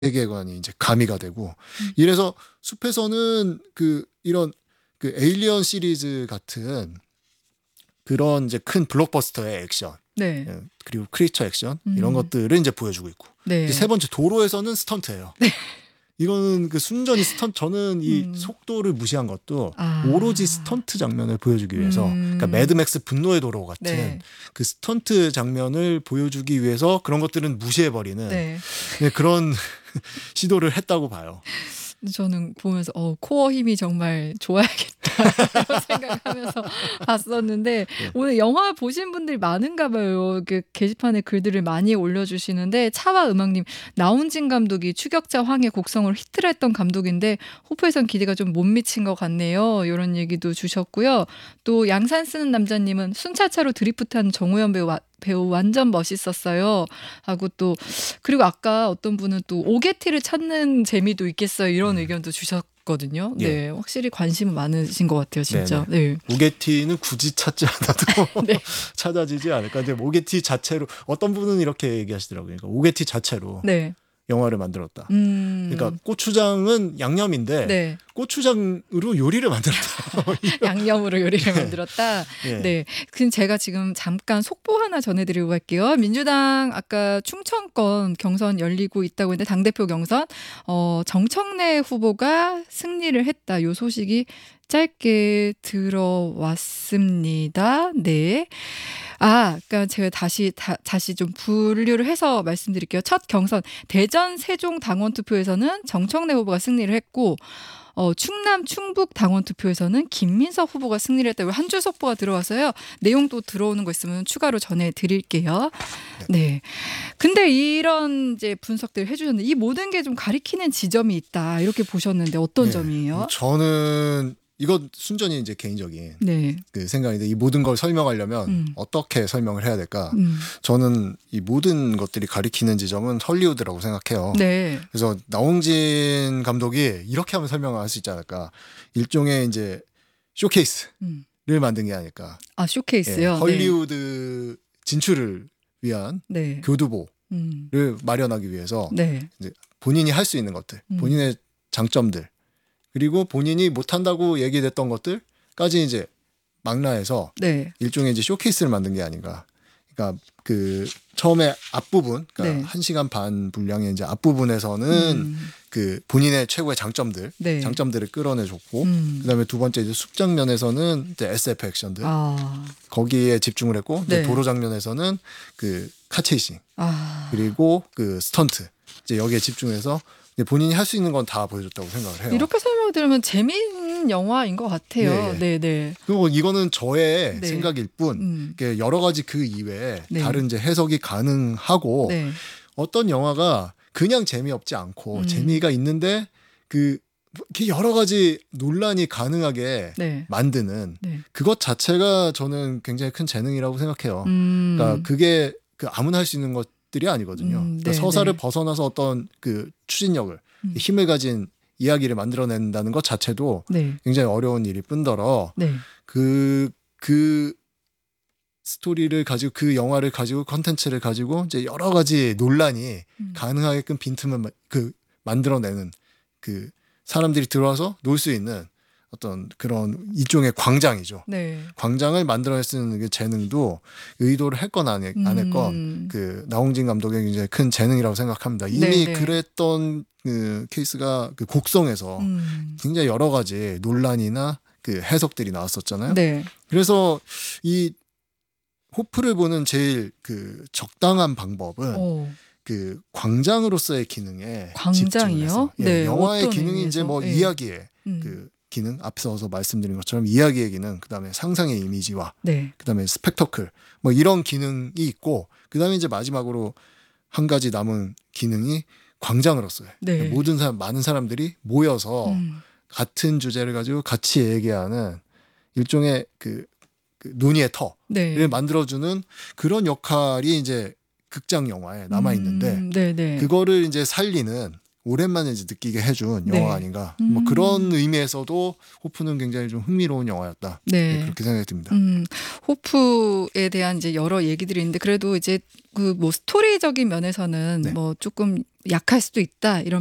세계관이 이제 가미가 되고 이래서 숲에서는 이런 에일리언 시리즈 같은 그런 이제 큰 블록버스터의 액션, 네. 그리고 크리처 액션 이런 것들을 이제 보여주고 있고 네. 이제 세 번째 도로에서는 스턴트예요. 네. 이거는 순전히 스턴트. 저는 이 속도를 무시한 것도 오로지 스턴트 장면을 보여주기 위해서, 그러니까 매드맥스 분노의 도로 같은 네. 그 스턴트 장면을 보여주기 위해서 그런 것들은 무시해버리는 네. 그런 시도를 했다고 봐요. 저는 보면서 코어 힘이 정말 좋아야겠다 이런 생각하면서 봤었는데 오늘 영화 보신 분들이 많은가 봐요. 게시판에 글들을 많이 올려주시는데 차와 음악님, 나훈진 감독이 추격자 황의 곡성을 히트를 했던 감독인데 호프에선 기대가 좀 못 미친 것 같네요. 이런 얘기도 주셨고요. 또 양산 쓰는 남자님은 순차차로 드리프트한 정우현 배우 완전 멋있었어요. 하고 또 그리고 아까 어떤 분은 또 오게티를 찾는 재미도 있겠어요. 이런 의견도 주셨거든요. 네, 확실히 관심은 많으신 것 같아요, 진짜. 네. 오게티는 굳이 찾지 않아도 네. 찾아지지 않을까. 근데 오게티 자체로 어떤 분은 이렇게 얘기하시더라고요. 그러니까 오게티 자체로 네. 영화를 만들었다. 그러니까 고추장은 양념인데 네. 고추장으로 요리를 만들었다. 양념으로 요리를 만들었다. 네. 그럼 제가 지금 잠깐 속보 하나 전해드리고 갈게요. 민주당 아까 충청권 경선 열리고 있다고 했는데 당대표 경선 정청래 후보가 승리를 했다. 이 소식이 짧게 들어왔습니다. 네. 그러니까 제가 다시 좀 분류를 해서 말씀드릴게요. 첫 경선 대전 세종 당원 투표에서는 정청래 후보가 승리를 했고 충남 충북 당원 투표에서는 김민석 후보가 승리를 했다고 한 줄 속보가 들어와서요. 내용 또 들어오는 거 있으면 추가로 전해드릴게요. 네. 근데 이런 이제 분석들 해주셨는데 이 모든 게 좀 가리키는 지점이 있다 이렇게 보셨는데 어떤 점이에요? 저는 이건 순전히 이제 개인적인 생각인데 이 모든 걸 설명하려면 어떻게 설명을 해야 될까? 저는 이 모든 것들이 가리키는 지점은 헐리우드라고 생각해요. 네. 그래서 나홍진 감독이 이렇게 하면 설명을 할 수 있지 않을까? 일종의 이제 쇼케이스를 만든 게 아닐까? 쇼케이스요? 헐리우드 진출을 위한 교두보를 마련하기 위해서 이제 본인이 할 수 있는 것들, 본인의 장점들. 그리고 본인이 못한다고 얘기됐던 것들까지 이제 망라해서 일종의 이제 쇼케이스를 만든 게 아닌가. 그러니까 처음에 앞부분, 그러니까 1시간 반 분량의 이제 앞부분에서는 본인의 최고의 장점들을 끌어내줬고, 그다음에 두 번째 이제 숲 장면에서는 이제 SF 액션들 거기에 집중을 했고, 이제 도로 장면에서는 카체이싱 그리고 스턴트 이제 여기에 집중해서 본인이 할 수 있는 건 다 보여줬다고 생각을 해요. 이렇게 설명을 들으면 재미있는 영화인 것 같아요. 네. 그리고 이거는 저의 생각일 뿐 여러 가지 그 이외에 다른 이제 해석이 가능하고 어떤 영화가 그냥 재미없지 않고 재미가 있는데 여러 가지 논란이 가능하게 만드는 그것 자체가 저는 굉장히 큰 재능이라고 생각해요. 그러니까 그게 아무나 할 수 있는 것들이 아니거든요. 그러니까 서사를 벗어나서 어떤 추진력을 힘을 가진 이야기를 만들어낸다는 것 자체도 굉장히 어려운 일일 뿐더러 그 스토리를 가지고 그 영화를 가지고 컨텐츠를 가지고 이제 여러 가지 논란이 가능하게끔 빈틈을 만들어내는 사람들이 들어와서 놀 수 있는 어떤 그런 일종의 광장이죠. 광장을 만들어낼 수 있는 재능도 의도를 했건 안 했건 나홍진 감독의 굉장히 큰 재능이라고 생각합니다. 이미 그랬던 케이스가 곡성에서 굉장히 여러 가지 논란이나 해석들이 나왔었잖아요. 그래서 이 호프를 보는 제일 적당한 방법은 광장으로서의 기능에 집중해서 영화의 기능이 이제 이야기의 기능, 앞서서 말씀드린 것처럼 이야기의 기능, 그다음에 상상의 이미지와 그다음에 스펙터클 이런 기능이 있고, 그다음에 이제 마지막으로 한 가지 남은 기능이 광장으로서의 많은 사람들이 모여서 같은 주제를 가지고 같이 얘기하는 일종의 논의의 터를 만들어주는 그런 역할이 이제 극장 영화에 남아 있는데 그거를 이제 살리는 오랜만에 이제 느끼게 해준 영화가 아닌가. 그런 의미에서도 호프는 굉장히 좀 흥미로운 영화였다. 그렇게 생각이 듭니다. 호프에 대한 이제 여러 얘기들이 있는데 그래도 이제 스토리적인 면에서는 조금 약할 수도 있다 이런